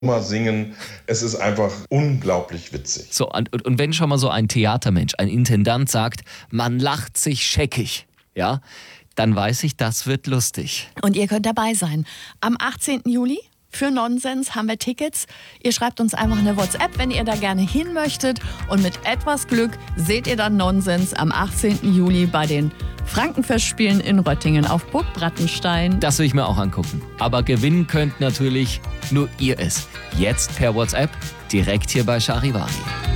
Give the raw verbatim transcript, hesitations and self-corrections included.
Nummer singen. Es ist einfach unglaublich witzig. So, und, und wenn schon mal so ein Theatermensch, ein Intendant sagt, man lacht sich scheckig, ja, dann weiß ich, das wird lustig. Und ihr könnt dabei sein. Am achtzehnten Juli für Nonsens haben wir Tickets. Ihr schreibt uns einfach eine WhatsApp, wenn ihr da gerne hin möchtet. Und mit etwas Glück seht ihr dann Nonsens am achtzehnten Juli bei den Frankenfestspielen in Röttingen auf Burg Brattenstein. Das will ich mir auch angucken. Aber gewinnen könnt natürlich nur ihr es. Jetzt per WhatsApp, direkt hier bei Charivari.